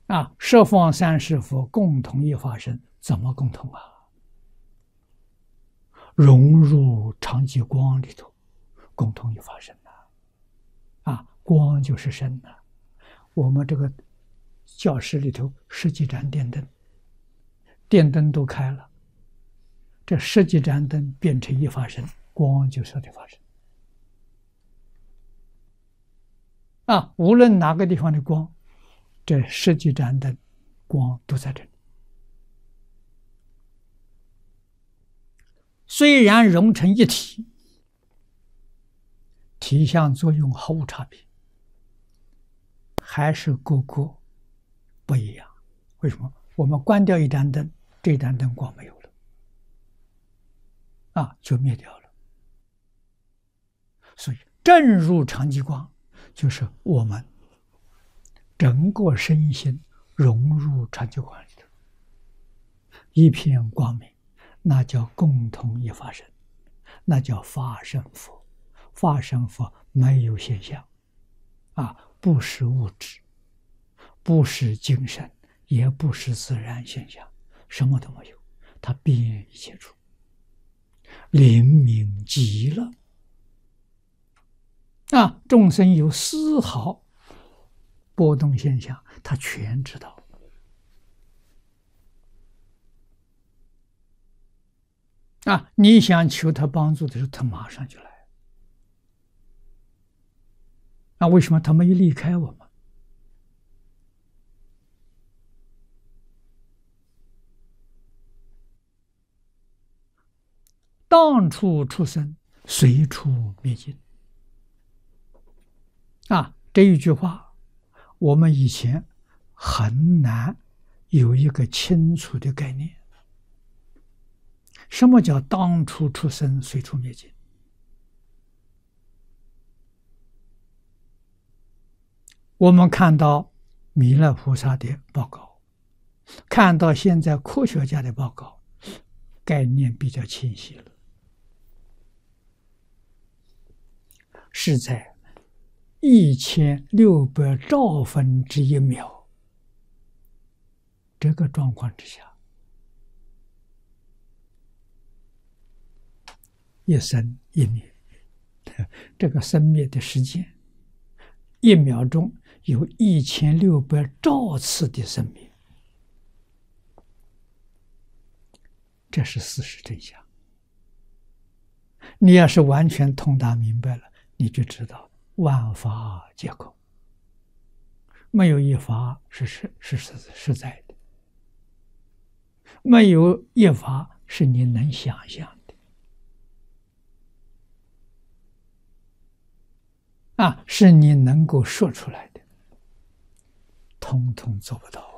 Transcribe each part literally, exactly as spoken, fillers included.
啊，十方三世佛共同一法身，怎么共同啊？融入常寂光里头，共同一法身呐！啊，光就是身呐。我们这个教室里头十几盏电灯，电灯都开了，这十几盏灯变成一法身，光就是这法身。啊，无论哪个地方的光，这十几盏灯光都在这里。虽然融成一体，体相作用毫无差别，还是个个不一样。为什么？我们关掉一盏灯，这盏灯光没有了，啊，就灭掉了。所以正入常寂光，就是我们整个身心融入常寂光里头，一片光明，那叫共同一法身，那叫法身佛。法身佛没有现象，啊，不是物质，不是精神，也不是自然现象，什么都没有，它遍一切处，灵明极了。啊，众生有丝毫波动现象，他全知道。啊，你想求他帮助的时候，他马上就来。那为什么他没有离开我们？当处出生，随处灭尽。啊，这一句话，我们以前很难有一个清楚的概念。什么叫当处出生，随处灭尽？我们看到弥勒菩萨的报告，看到现在科学家的报告，概念比较清晰了，是在一千六百兆分之一秒这个状况之下，一生一灭，这个生灭的时间，一秒钟有一千六百兆次的生灭，这是事实真相。你要是完全通达明白了，你就知道万法皆空，没有一法是实是实实在的，没有一法是你能想象的。啊，是你能够说出来的，通通做不到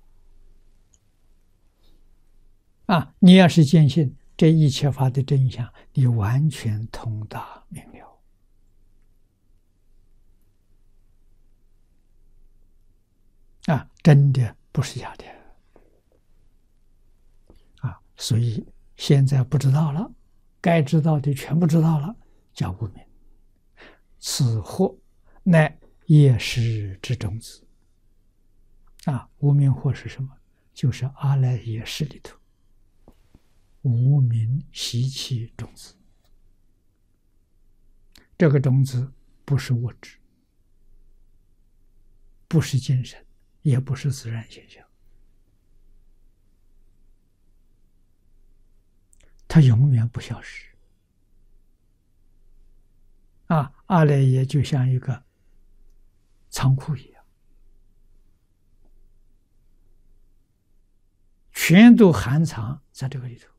啊！啊，你要是坚信这一切法的真相，你完全通达明了。啊，真的不是假的。啊，所以现在不知道了，该知道的全部知道了，叫无明。此惑乃业识之种子。啊，无明惑是什么？就是阿赖耶识里头无明习气种子。这个种子不是物质，不是精神，也不是自然现象，它永远不消失。啊，阿赖耶就像一个仓库一样，全都含藏在这个里头。